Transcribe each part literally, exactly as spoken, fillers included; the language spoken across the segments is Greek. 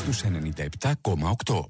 στους ενενήντα επτά κόμμα οκτώ.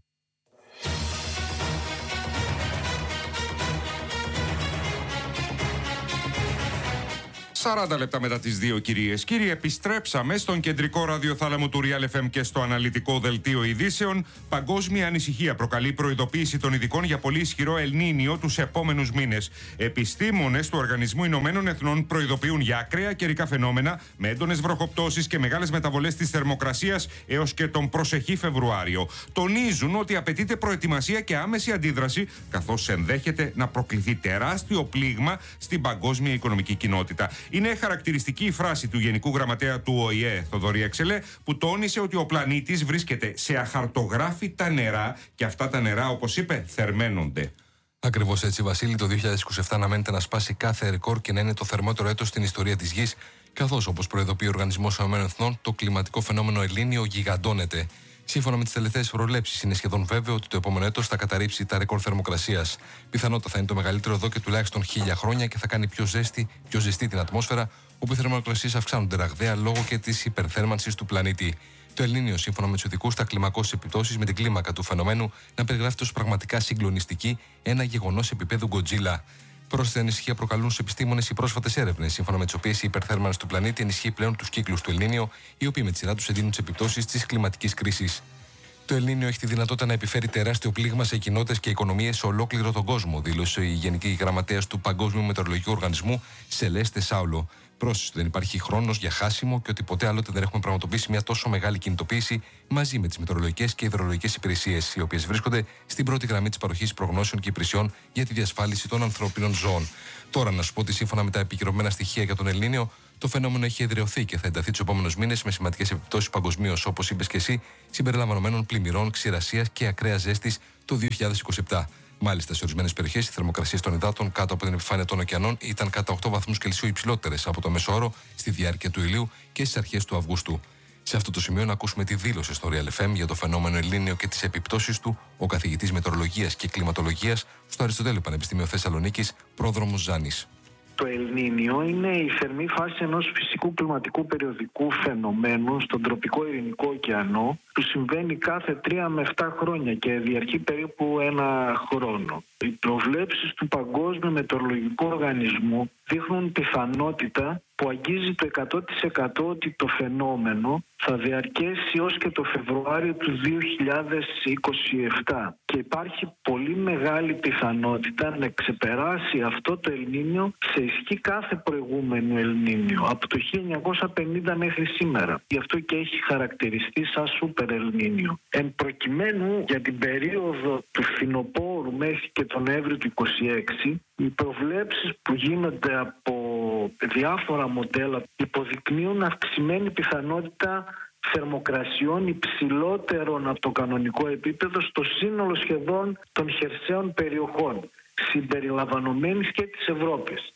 σαράντα λεπτά μετά τις δύο, κυρίες. Κύριοι, επιστρέψαμε στον κεντρικό ραδιοθάλαμο του Real εφ εμ και στο αναλυτικό δελτίο ειδήσεων. Παγκόσμια ανησυχία προκαλεί προειδοποίηση των ειδικών για πολύ ισχυρό Ελνίνιο τους επόμενους μήνες. Επιστήμονες του Οργανισμού Ηνωμένων Εθνών προειδοποιούν για ακραία καιρικά φαινόμενα με έντονες βροχοπτώσεις και μεγάλες μεταβολές της θερμοκρασίας έως και τον προσεχή Φεβρουάριο. Τονίζουν ότι απαιτείται προετοιμασία και άμεση αντίδραση, καθώς ενδέχεται να προκληθεί τεράστιο πλήγμα στην παγκόσμια οικονομική κοινότητα. Είναι χαρακτηριστική η φράση του Γενικού Γραμματέα του Ο Η Ε, Θοδωρή Εξελέ, που τόνισε ότι ο πλανήτης βρίσκεται σε αχαρτογράφητα νερά και αυτά τα νερά, όπως είπε, θερμαίνονται. Ακριβώς έτσι, Βασίλη, το δύο χιλιάδες είκοσι επτά αναμένεται να σπάσει κάθε ρεκόρ και να είναι το θερμότερο έτος στην ιστορία της Γης, καθώς, όπως προειδοποιεί ο Οργανισμός Ηνωμένων Εθνών, το κλιματικό φαινόμενο Ελνίνιο γιγαντώνεται. Σύμφωνα με τις τελευταίες προβλέψεις, είναι σχεδόν βέβαιο ότι το επόμενο έτος θα καταρρύψει τα ρεκόρ θερμοκρασίας. Πιθανότατα θα είναι το μεγαλύτερο εδώ και τουλάχιστον χίλια χρόνια και θα κάνει πιο ζέστη, πιο ζεστή την ατμόσφαιρα, όπου οι θερμοκρασίες αυξάνονται ραγδαία λόγω και της υπερθέρμανσης του πλανήτη. Το Ελνίνιο, σύμφωνα με τους ειδικούς, θα κλιμακώσει επιπτώσεις με την κλίμακα του φαινομένου να περιγράφεται ως πραγματικά συγκλονιστική, ένα γεγονός επίπεδου Godzilla. Πρόσθετη ανησυχία προκαλούν στους επιστήμονες οι πρόσφατες έρευνες, σύμφωνα με τις οποίες η υπερθέρμανση του πλανήτη ενισχύει πλέον τους κύκλους του Ελνίνιο, οι οποίοι με τη σειρά τους εντείνουν τις επιπτώσεις της κλιματικής κρίσης. Το Ελνίνιο έχει τη δυνατότητα να επιφέρει τεράστιο πλήγμα σε κοινότητες και οικονομίες σε ολόκληρο τον κόσμο, δήλωσε η Γενική Γραμματέας του Παγκόσμιου Μετεωρολογικού Οργανισμού, Σελέστε Σάουλο. Πρόσθεσε ότι δεν υπάρχει χρόνος για χάσιμο και ότι ποτέ άλλοτε δεν έχουμε πραγματοποιήσει μια τόσο μεγάλη κινητοποίηση μαζί με τις μετεωρολογικές και υδρολογικές υπηρεσίες, οι οποίες βρίσκονται στην πρώτη γραμμή της παροχής προγνώσεων και υπηρεσιών για τη διασφάλιση των ανθρώπινων ζώων. Τώρα, να σου πω ότι σύμφωνα με τα επικυρωμένα στοιχεία για τον Ελνίνιο, το φαινόμενο έχει εδραιωθεί και θα ενταθεί τους επόμενους μήνες με σημαντικές επιπτώσεις παγκοσμίως, όπως είπες και εσύ, συμπεριλαμβανομένων πλημμυρών, ξηρασίας και ακραία ζέστης το δύο χιλιάδες είκοσι επτά. Μάλιστα, σε ορισμένες περιοχές οι θερμοκρασίες των υδάτων κάτω από την επιφάνεια των ωκεανών ήταν κατά οκτώ βαθμούς Κελσίου υψηλότερες από το μέσο όρο στη διάρκεια του ηλίου και στις αρχές του Αυγούστου. Σε αυτό το σημείο, να ακούσουμε τη δήλωση στο Real εφ εμ για το φαινόμενο Ελνίνιο και τις επιπτώσεις του ο καθηγητής Μετεωρολογίας και Κλιματολογίας στο Αριστοτέλειο Πανεπιστήμιο Θεσσαλονίκης, πρόδρομος Ζάνης. Το Ελνίνιο είναι η θερμή φάση ενός φυσικού κλιματικού περιοδικού φαινομένου στον τροπικό Ειρηνικό ωκεανό που συμβαίνει κάθε τρία με επτά χρόνια και διαρκεί περίπου ένα χρόνο. Οι προβλέψεις του Παγκόσμιου Μετεωρολογικού Οργανισμού δείχνουν πιθανότητα που αγγίζει το εκατό τοις εκατό ότι το φαινόμενο θα διαρκέσει ως και το Φεβρουάριο του δύο χιλιάδες είκοσι επτά και υπάρχει πολύ μεγάλη πιθανότητα να ξεπεράσει αυτό το Ελνίνιο σε ισχύ κάθε προηγούμενου Ελνίνιο από το χίλια εννιακόσια πενήντα μέχρι σήμερα. Γι' αυτό και έχει χαρακτηριστεί σαν σούπερ Ελνίνιο. Εν προκειμένου, για την περίοδο του φθινοπόρου μέχρι και τον Νοέμβριο του είκοσι έξι, οι προβλέψεις που γίνονται από διάφορα μοντέλα υποδεικνύουν αυξημένη πιθανότητα θερμοκρασιών υψηλότερων από το κανονικό επίπεδο στο σύνολο σχεδόν των χερσαίων περιοχών, συμπεριλαμβανομένης και της Ευρώπης.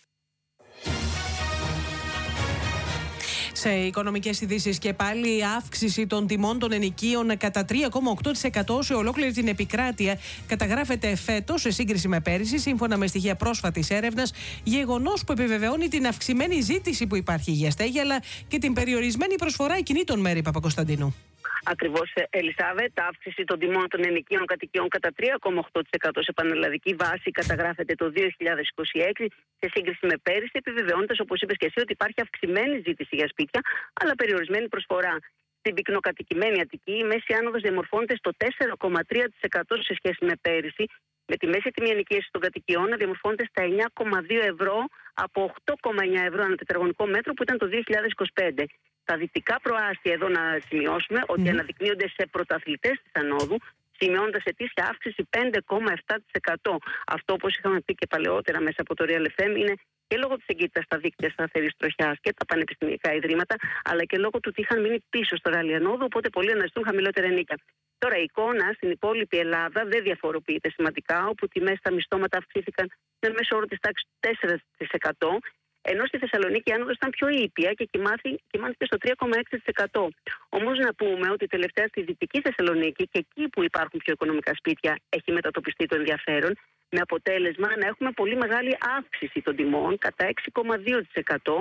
Σε οικονομικές ειδήσεις και πάλι, η αύξηση των τιμών των ενοικίων κατά τρία κόμμα οκτώ τοις εκατό σε ολόκληρη την επικράτεια καταγράφεται φέτος σε σύγκριση με πέρυσι, σύμφωνα με στοιχεία πρόσφατης έρευνας, γεγονός που επιβεβαιώνει την αυξημένη ζήτηση που υπάρχει για στέγη αλλά και την περιορισμένη προσφορά ακινήτων, Μέρη Παπακοσταντίνου. Ακριβώς, Ελισάβετ, αύξηση των τιμών των ενοικίων κατοικιών κατά τρία κόμμα οκτώ τοις εκατό σε πανελλαδική βάση καταγράφεται το δύο χιλιάδες είκοσι έξι σε σύγκριση με πέρυσι, επιβεβαιώνοντας, όπως είπες και εσύ, ότι υπάρχει αυξημένη ζήτηση για σπίτια, αλλά περιορισμένη προσφορά. Στην πυκνοκατοικημένη Αττική, η μέση άνοδος διαμορφώνεται στο τέσσερα κόμμα τρία τοις εκατό σε σχέση με πέρυσι, με τη μέση τιμή ενοικίασης των κατοικιών να διαμορφώνεται στα εννιά κόμμα δύο ευρώ από οκτώ κόμμα εννιά ευρώ ανά τετραγωνικό μέτρο που ήταν το δύο χιλιάδες είκοσι πέντε. Τα δυτικά προάστια, εδώ να σημειώσουμε ότι mm. αναδεικνύονται σε πρωταθλητές της ανόδου, σημειώνοντας ετήσια αύξηση πέντε κόμμα επτά τοις εκατό. Αυτό, όπως είχαμε πει και παλαιότερα μέσα από το Real εφ εμ, είναι και λόγω της εγκύτητας στα δίκτυα σταθερής τροχιάς και τα πανεπιστημιακά ιδρύματα, αλλά και λόγω του ότι είχαν μείνει πίσω στο ράλι ανόδου, οπότε πολλοί αναζητούν χαμηλότερα ενίκια. Τώρα, η εικόνα στην υπόλοιπη Ελλάδα δεν διαφοροποιείται σημαντικά, όπου τιμές στα μισθώματα αυξήθηκαν με μέσο όρο της τάξης του τέσσερα τοις εκατό. Ενώ στη Θεσσαλονίκη η άνοδος ήταν πιο ήπια και κοιμάθηκε στο τρία κόμμα έξι τοις εκατό. Όμως να πούμε ότι τελευταία στη Δυτική Θεσσαλονίκη και εκεί που υπάρχουν πιο οικονομικά σπίτια έχει μετατοπιστεί το ενδιαφέρον, με αποτέλεσμα να έχουμε πολύ μεγάλη αύξηση των τιμών κατά έξι κόμμα δύο τοις εκατό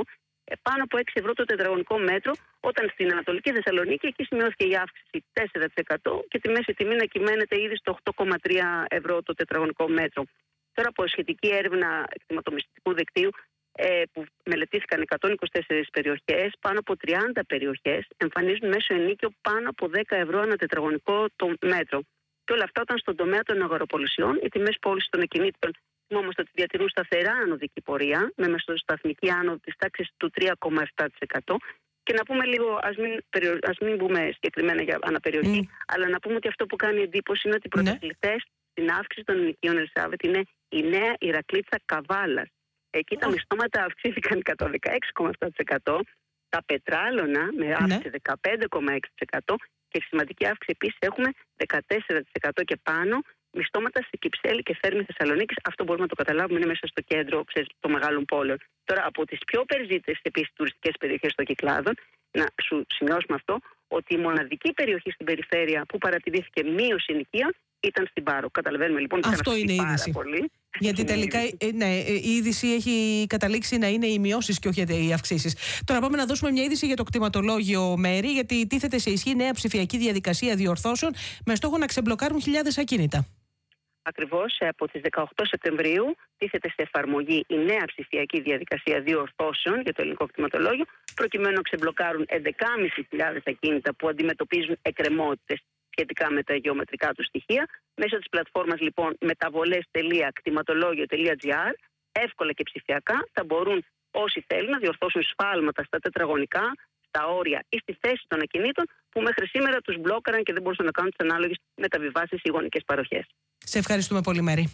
πάνω από έξι ευρώ το τετραγωνικό μέτρο, όταν στην Ανατολική Θεσσαλονίκη εκεί σημειώθηκε η αύξηση τέσσερα τοις εκατό και τη μέση τιμή να κυμαίνεται ήδη στο οκτώ κόμμα τρία ευρώ το τετραγωνικό μέτρο. Τώρα, από σχετική έρευνα κτηματομεσητικού δικτύου, ε, που μελετήθηκαν εκατόν είκοσι τέσσερις περιοχές, πάνω από τριάντα περιοχές εμφανίζουν μέσο ενίκιο πάνω από δέκα ευρώ ανά τετραγωνικό το μέτρο. Και όλα αυτά όταν στον τομέα των αγοροπολισιών οι τιμές πώλησης των ακινήτων, θυμόμαστε ότι διατηρούν σταθερά ανωδική πορεία, με μεσοσταθμική άνοδο της τάξης του τρία κόμμα επτά τοις εκατό. Και να πούμε λίγο, ας μην, ας μην μπούμε συγκεκριμένα για αναπεριοχή, mm. αλλά να πούμε ότι αυτό που κάνει εντύπωση είναι ότι οι πρωταθλητές mm. στην αύξηση των ενοικίων, Ελισάβετ, είναι η νέα Ηρακλήτσα Καβάλας. Εκεί mm. τα μισθώματα αυξήθηκαν κατά δεκαέξι κόμμα επτά τοις εκατό, τα πετράλωνα με αύξηση mm. δεκαπέντε κόμμα έξι τοις εκατό και σημαντική αύξηση επίσης έχουμε δεκατέσσερα τοις εκατό και πάνω μισθώματα στη Κυψέλη και Θέρμη Θεσσαλονίκης. Αυτό μπορούμε να το καταλάβουμε, είναι μέσα στο κέντρο, ξέρεις, των μεγάλων πόλεων. Τώρα, από τις πιο περιζήτητες επίσης τουριστικές περιοχές των Κυκλάδων, να σου σημειώσουμε αυτό, ότι η μοναδική περιοχή στην περιφέρεια που παρατηρήθηκε μείωση ενοικίων ήταν στην Πάρο. Καταλαβαίνουμε λοιπόν ότι αυτό είναι η είδηση. Πολύ. Γιατί τελικά ναι, η είδηση έχει καταλήξει να είναι οι μειώσεις και όχι οι αυξήσεις. Τώρα πάμε να δώσουμε μια είδηση για το κτηματολόγιο, Μέρη, γιατί τίθεται σε ισχύ νέα ψηφιακή διαδικασία διορθώσεων με στόχο να ξεμπλοκάρουν χιλιάδες ακίνητα. Ακριβώς, από τις δεκαοκτώ Σεπτεμβρίου τίθεται σε εφαρμογή η νέα ψηφιακή διαδικασία διορθώσεων για το ελληνικό κτηματολόγιο, προκειμένου να ξεμπλοκάρουν έντεκα χιλιάδες πεντακόσια ακίνητα που αντιμετωπίζουν εκκρεμότητες σχετικά με τα γεωμετρικά του στοιχεία. Μέσω της πλατφόρμας λοιπόν μεταβολές τελεία κτηματολόγιο τελεία τζι άρ, εύκολα και ψηφιακά, θα μπορούν όσοι θέλουν να διορθώσουν σφάλματα στα τετραγωνικά, στα όρια ή στη θέση των ακινήτων που μέχρι σήμερα τους μπλόκαραν και δεν μπορούσαν να κάνουν τις ανάλογες μεταβιβάσεις ή γονικές παροχές. Σε ευχαριστούμε πολύ, Μέρη.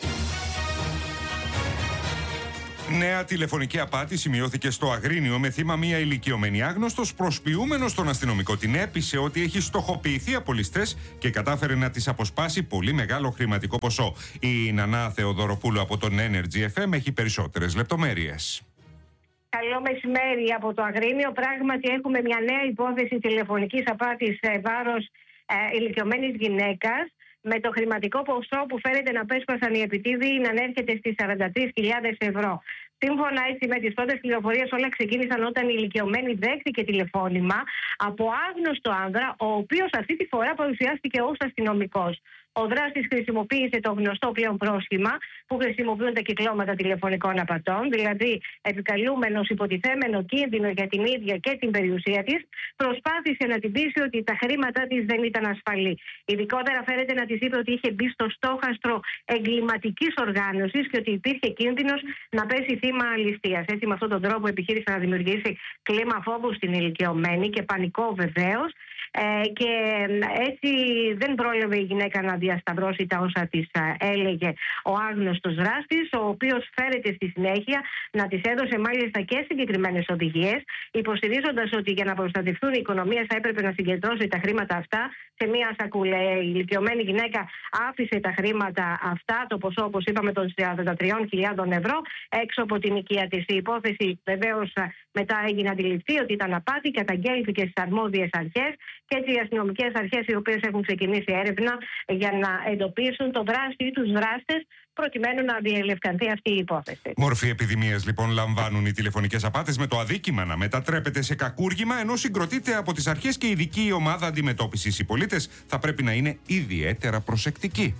Νέα τηλεφωνική απάτη σημειώθηκε στο Αγρίνιο με θύμα μία ηλικιωμένη άγνωστος. Προσποιούμενος στον αστυνομικό την έπεισε ότι έχει στοχοποιηθεί από ληστές και κατάφερε να της αποσπάσει πολύ μεγάλο χρηματικό ποσό. Η Νανά Θεοδωροπούλου από τον Energy εφ εμ έχει περισσότερες λεπτομέρειες. Καλό μεσημέρι από το Αγρίνιο. Πράγματι έχουμε μια νέα υπόθεση τηλεφωνικής απάτης σε βάρος ε, ηλικιωμένης γυναίκας, με το χρηματικό ποσό που φαίνεται να πέσπασαν οι επιτίδιοι να ανέρχεται στις σαράντα τρεις χιλιάδες ευρώ. Σύμφωνα έτσι με τις πρώτες πληροφορίες, όλα ξεκίνησαν όταν η ηλικιωμένη δέχτηκε τηλεφώνημα από άγνωστο άνδρα, ο οποίος αυτή τη φορά παρουσιάστηκε ως αστυνομικός. Ο δράστης χρησιμοποίησε το γνωστό πλέον πρόσχημα που χρησιμοποιούν τα κυκλώματα τηλεφωνικών απατών, δηλαδή επικαλούμενος υποτιθέμενο κίνδυνο για την ίδια και την περιουσία της, προσπάθησε να την πείσει ότι τα χρήματά της δεν ήταν ασφαλή. Ειδικότερα φαίνεται να της είπε ότι είχε μπει στο στόχαστρο εγκληματικής οργάνωσης και ότι υπήρχε κίνδυνος να πέσει θύμα ληστείας. Έτσι, με αυτόν τον τρόπο επιχείρησε να δημιουργήσει κλίμα φόβου στην ηλικιωμένη και πανικό βεβαίως. Ε, και έτσι δεν πρόλαβε η γυναίκα να διασταυρώσει τα όσα της έλεγε ο άγνωστος δράστης, ο οποίος φέρεται στη συνέχεια να της έδωσε μάλιστα και συγκεκριμένες οδηγίες, υποστηρίζοντας ότι για να προστατευτούν οι οικονομίες θα έπρεπε να συγκεντρώσει τα χρήματα αυτά σε μία σακούλα. Η ηλικιωμένη γυναίκα άφησε τα χρήματα αυτά, το ποσό όπως είπαμε των σαράντα τρεις χιλιάδες ευρώ, έξω από την οικία της. Η υπόθεση βεβαίως μετά έγινε αντιληπτή ότι ήταν απάτη, καταγγέλθηκε στις αρμόδιες αρχές και έτσι οι αστυνομικές αρχές, οι οποίες έχουν ξεκινήσει έρευνα για να εντοπίσουν τον δράστη ή τους δράστες, προκειμένου να διελευκανθεί αυτή η υπόθεση. Μορφή επιδημίας λοιπόν λαμβάνουν οι τηλεφωνικές απάτες, με το αδίκημα να μετατρέπεται σε κακούργημα, ενώ συγκροτείται από τις αρχές και ειδική ομάδα αντιμετώπισης. Οι πολίτες θα πρέπει να είναι ιδιαίτερα προσεκτικοί.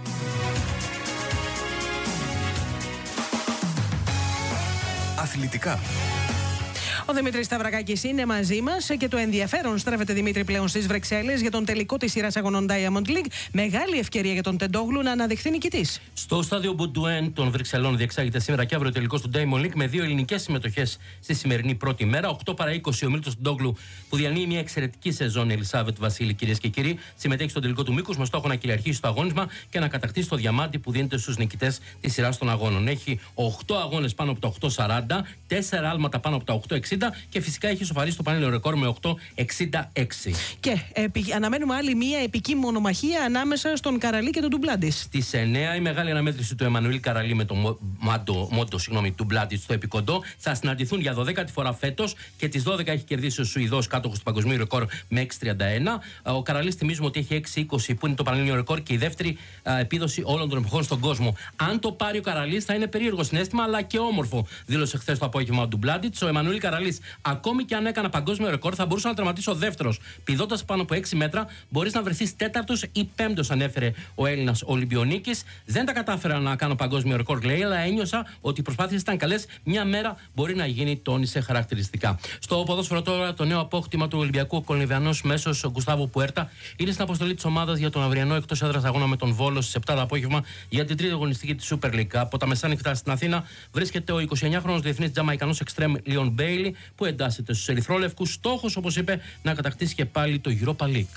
Αθλητικά. Ο Δημήτρης Σταυρακάκης είναι μαζί μας και το ενδιαφέρον στρέφεται, Δημήτρη, πλέον στις Βρυξέλλες για τον τελικό της σειράς αγωνών Diamond League. Μεγάλη ευκαιρία για τον Τεντόγλου να αναδειχθεί νικητής. Στο στάδιο Μπουντουέν των Βρυξελών διεξάγεται σήμερα και αύριο ο τελικός του Diamond League με δύο ελληνικές συμμετοχές στη σημερινή πρώτη μέρα. οκτώ παρά είκοσι ο Μίλτος Τεντόγλου, που διανύει μια εξαιρετική σεζόν, η Ελισάβετ Βασίλη, κυρίες και κύριοι, συμμετέχει στον τελικό του μήκους με στόχο να κυριαρχήσει το αγώνισμα και να κατακτήσει το διαμάντι που δίνεται στους νικητές της σειράς των αγώνων. Έχει οκτώ αγώνες πάνω από τα οκτώ σαράντα, τέσσερα άλματα πάνω από τα οκτώ εξήντα και φυσικά έχει σοφαρίσει το πανελληνίο ρεκόρ με οκτώ εξήντα έξι. Και επι, αναμένουμε άλλη μία επική μονομαχία ανάμεσα στον Καραλί και τον Ντουμπλάντης. Στις εννέα η μεγάλη αναμέτρηση του Εμμανουήλ Καραλί με τον Μόντο, Μόντο συγγνώμη, Ντουμπλάντης στο επικοντό θα συναντηθούν για δωδέκατη φορά φέτος και τις δώδεκα έχει κερδίσει ο Σουηδός, κάτοχος του παγκοσμίου ρεκόρ, με έξι τριάντα ένα. Ο Καραλής, θυμίζουμε ότι έχει έξι είκοσι που είναι το πανελληνίο ρεκόρ και η δεύτερη α, επίδοση όλων των εποχών στον κόσμο. Αν το πάρει ο Καραλής θα είναι περίεργο συναίσθημα αλλά και όμορφο, δήλωσε χθες το απόγευμα ο Ντουμπλάντης. Ο Εμμανουήλ Καραλί ασφαλής. Ακόμη και αν έκανα παγκόσμιο ρεκόρ, θα μπορούσα να τερματίσω δεύτερος. Πηδώντας πάνω από έξι μέτρα, μπορείς να βρεθείς τέταρτος ή πέμπτος, ανέφερε ο Έλληνας Ολυμπιονίκης. Δεν τα κατάφερα να κάνω παγκόσμιο ρεκόρ, λέει, αλλά ένιωσα ότι οι προσπάθειες ήταν καλές. Μια μέρα μπορεί να γίνει, τόνισε χαρακτηριστικά. Στο ποδόσφαιρο τώρα, το νέο απόκτημα του Ολυμπιακού, ο Κολυμβιανός μέσος Γκουστάβο Πουέρτα, είναι στην αποστολή της ομάδας για τον αυριανό εκτός έδρας αγώνα με τον Βόλο στις επτά το απόγευμα για την τρίτη αγωνιστική της Super League. Από τα μεσάνυχτα στην Αθήνα βρίσκεται ο εικοσιεννιάχρονος διεθνής Τζαμαϊκανός εξτρέμ Λίον Μπέιλι, που εντάσσεται στους ερυθρόλευκους. Στόχος, όπως είπε, να κατακτήσει και πάλι το Europa League.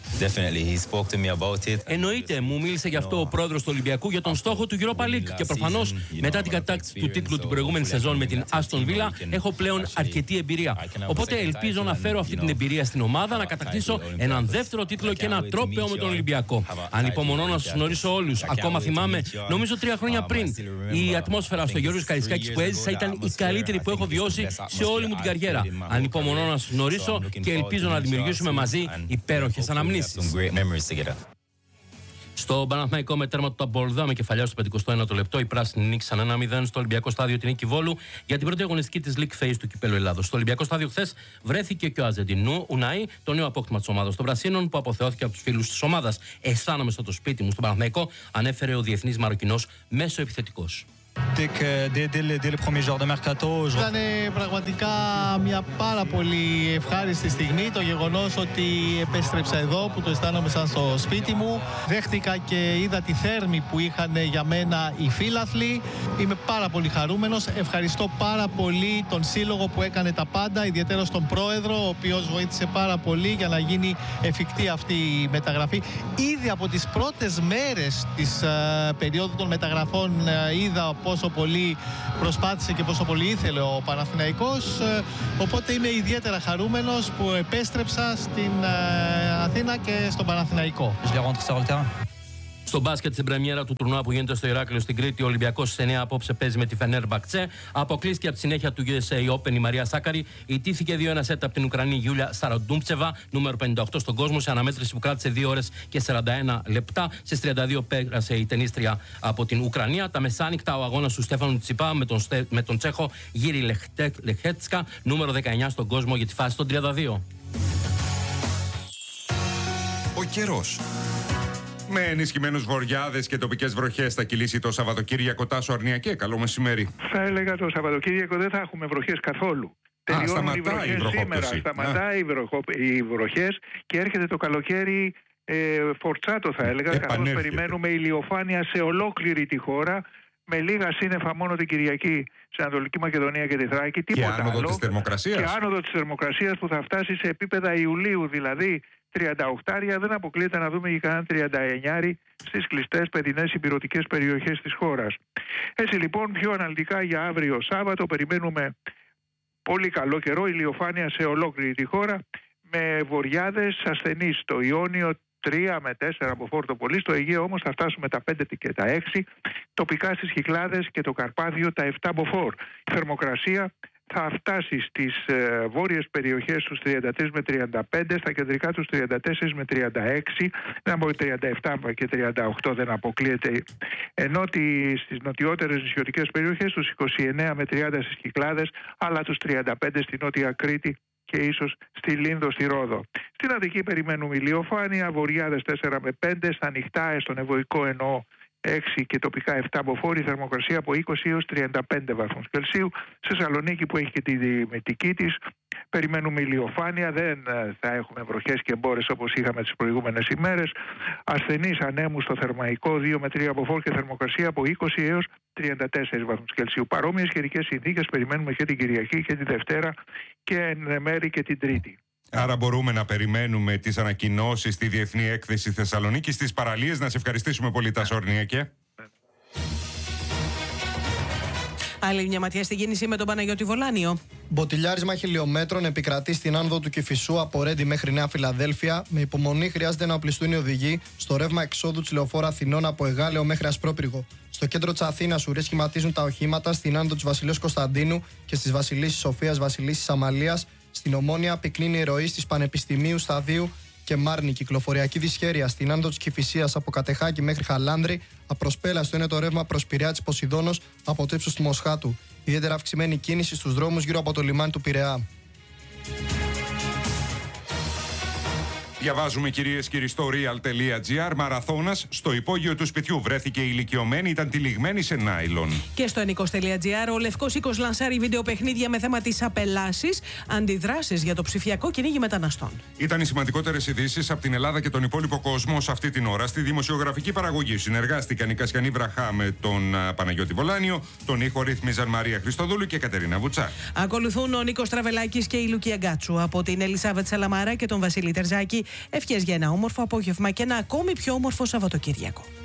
Εννοείται, μου μίλησε γι' αυτό ο πρόεδρος του Ολυμπιακού για τον στόχο του Europa League και προφανώς μετά την κατάκτηση του τίτλου την προηγούμενη σεζόν με την Aston Villa έχω πλέον αρκετή εμπειρία. Οπότε ελπίζω να φέρω αυτή την εμπειρία στην ομάδα, να κατακτήσω έναν δεύτερο τίτλο και ένα τρόπαιο με τον Ολυμπιακό. Ανυπομονώ να σας γνωρίσω όλους. Ακόμα θυμάμαι, νομίζω τρία χρόνια πριν, η ατμόσφαιρα στο Γιώργος Καρισκάκης που έζησα ήταν η καλύτερη που έχω βιώσει σε όλη μου την καριέρα. Ανυπομονώ να σας γνωρίσω και ελπίζω να δημιουργήσουμε μαζί υπέροχες αναμνήσεις. Στο Παναθηναϊκό με τέρμα του Ταμπολδά με κεφαλιά στο πενηκοστό ένατο λεπτό, οι πράσινοι νίκησαν ένα μηδέν στο Ολυμπιακό Στάδιο την νίκη Βόλου για την πρώτη αγωνιστική της League Phase του Κυπέλλου Ελλάδος. Στο Ολυμπιακό Στάδιο χθες βρέθηκε και ο Αζεντινού Ουνάι, το νέο απόκτημα της ομάδας των Πρασίνων, που αποθεώθηκε από τους φίλους της ομάδας. Αισθάνομαι στο το σπίτι μου στον Παναθηναϊκό, ανέφερε ο διεθνής Μαροκινός μέσο επιθετικός. Ήταν πραγματικά μια πάρα πολύ ευχάριστη στιγμή το γεγονός ότι επέστρεψα εδώ, που το αισθάνομαι σαν στο σπίτι μου. Δέχτηκα και είδα τη θέρμη που είχαν για μένα οι φίλαθλοι. Είμαι πάρα πολύ χαρούμενος. Ευχαριστώ πάρα πολύ τον σύλλογο που έκανε τα πάντα, ιδιαίτερα στον πρόεδρο, ο οποίος βοήθησε πάρα πολύ για να γίνει εφικτή αυτή η μεταγραφή. Ήδη από τις πρώτες μέρες της uh, περίοδου των μεταγραφών uh, είδα πόσο πολύ προσπάθησε και πόσο πολύ ήθελε ο Παναθηναϊκός, οπότε είμαι ιδιαίτερα χαρούμενος που επέστρεψα στην Αθήνα και στον Παναθηναϊκό. Στο μπάσκετ, στην πρεμιέρα του τουρνουά που γίνεται στο Ηράκλειο στην Κρήτη, ο Ολυμπιακός στις εννιά απόψε παίζει με τη Φενέρμπαχτσε. Αποκλείστηκε από τη συνέχεια του γιου ες έι Open η Μαρία Σάκαρη. Ιτήθηκε δύο ένα σετ από την Ουκρανή Γιούλια Σαραντούμψεβα, νούμερο πενήντα οκτώ στον κόσμο, σε αναμέτρηση που κράτησε δύο ώρες και σαράντα ένα λεπτά. Στις τριάντα δύο πέρασε η τενίστρια από την Ουκρανία. Τα μεσάνυχτα, ο αγώνας του Στέφανου Τσιπά με τον, με τον Τσέχο Γύρι Λεχέτσκα, νούμερο δεκαεννιά στον κόσμο για τη φάση των τριάντα δύο. Ο καιρός. Με ενισχυμένους βοριάδες και τοπικές βροχές θα κυλήσει το Σαββατοκύριακο. Τάσο Αρνιακέ, καλό μεσημέρι. Θα έλεγα το Σαββατοκύριακο δεν θα έχουμε βροχές καθόλου. Α, τελειώνουν οι βροχές σήμερα. Σταματάει οι, βροχο... οι βροχές και έρχεται το καλοκαίρι ε, φορτσάτο, θα έλεγα. Καθώς περιμένουμε ηλιοφάνεια σε ολόκληρη τη χώρα, με λίγα σύννεφα μόνο την Κυριακή στην Ανατολική Μακεδονία και τη Θράκη. Και άνοδο της θερμοκρασίας. Και άνοδο της θερμοκρασίας που θα φτάσει σε επίπεδα Ιουλίου, δηλαδή τριάντα οκτώ, δεν αποκλείεται να δούμε και κανένα τριάντα εννιά στις κλειστές παιδινές υπηρετικές περιοχές της χώρας. Έτσι λοιπόν, πιο αναλυτικά για αύριο Σάββατο περιμένουμε πολύ καλό καιρό, ηλιοφάνεια σε ολόκληρη τη χώρα, με βοριάδες ασθενείς στο Ιόνιο τρία με τέσσερα από φόρτο πολύ, στο Αιγαίο όμως θα φτάσουμε τα πέντε και τα έξι, τοπικά στις Κυκλάδες και το Καρπάθιο τα επτά από φόρ. Η θερμοκρασία θα φτάσει στις ε, βόρειες περιοχές στους τριάντα τρία με τριάντα πέντε, στα κεντρικά τους τριάντα τέσσερα με τριάντα έξι, δεν από τριάντα επτά και τριάντα οκτώ δεν αποκλείεται, ενώ τις, στις νοτιότερες νησιωτικές περιοχές τους είκοσι εννέα με τριάντα στις Κυκλάδες, αλλά τους τριάντα πέντε στη Νότια Κρήτη και ίσως στη Λίνδο, στη Ρόδο. Στην Αττική περιμένουμε ηλιοφάνεια, βοριάδες τέσσερα με πέντε, στα νυχτά, στον Ευωικό εννοώ έξι και τοπικά επτά από φόρη, θερμοκρασία από είκοσι έως τριάντα πέντε βαθμούς Κελσίου. Σε Θεσσαλονίκη που έχει και τη δημητική της περιμένουμε ηλιοφάνεια, δεν θα έχουμε βροχές και μπόρες όπως είχαμε τις προηγούμενες ημέρες. Ασθενείς ανέμου στο Θερμαϊκό δύο με τρία από φόρ και θερμοκρασία από είκοσι έως τριάντα τέσσερα βαθμούς Κελσίου. Παρόμοιες καιρικές συνθήκες περιμένουμε και την Κυριακή και τη Δευτέρα και εν μέρη και την Τρίτη. Άρα μπορούμε να περιμένουμε τις ανακοινώσεις στη Διεθνή Έκθεση Θεσσαλονίκης, στις παραλίες. Να σε ευχαριστήσουμε πολύ, Τάσο Αρνιακέ. Άλλη μια ματιά στην κίνηση με τον Παναγιώτη Βολάνιο. Μποτιλιάρισμα χιλιόμετρων επικρατεί στην άνοδο του Κηφισού από Ρέντι μέχρι Νέα Φιλαδέλφια. Με υπομονή χρειάζεται να οπλιστούν οι οδηγοί στο ρεύμα εξόδου της λεωφόρου Αθηνών από Εγάλεο μέχρι Ασπρόπυργο. Στο κέντρο της Αθήνας ουρές σχηματίζουν τα οχήματα στην άνοδο της Βασιλέως Κωνσταντίνου και στις Βασιλίσσης Σοφίας Βασιλίσσης Αμαλίας. Στην Ομόνια πυκνίνει η ροή στις Πανεπιστημίου Σταδίου και Μάρνη. Κυκλοφοριακή δυσχέρεια στην άνοδο της Κηφισίας από Κατεχάκη μέχρι Χαλάνδρη. Απροσπέλαστο είναι το ρεύμα προς Πειραιά της Ποσειδώνος από το ύψος του Μοσχάτου. Ιδιαίτερα αυξημένη κίνηση στους δρόμους γύρω από το λιμάνι του Πειραιά. Διαβάζουμε, κυρίες και κύριοι, στο real.gr. Μαραθώνας στο υπόγειο του σπιτιού βρέθηκε ηλικιωμένη, ήταν τυλιγμένη σε νάιλον. Και στο ενίκος.gr ο Λευκός Οίκος λανσάρει βιντεοπαιχνίδια με θέμα τις απελάσεις, αντιδράσεις για το ψηφιακό κυνήγι μεταναστών. Ήταν οι σημαντικότερες ειδήσεις από την Ελλάδα και τον υπόλοιπο κόσμο σε αυτή την ώρα. Στη δημοσιογραφική παραγωγή συνεργάστηκαν η Κασιανή Βραχά με τον uh, Παναγιώτη Βολάνιο, τον ήχο ρύθμιζαν Μαρία Χριστοδούλου και Κατερίνα Βουτσά. Ακολουθούν ο Νίκος Τραβελάκης και η Λουκία Γκάτσου. Από την Ελισάβετ Σαλαμάρα και τον Βασίλη Τερζάκη, ευχές για ένα όμορφο απόγευμα και ένα ακόμη πιο όμορφο Σαββατοκύριακο.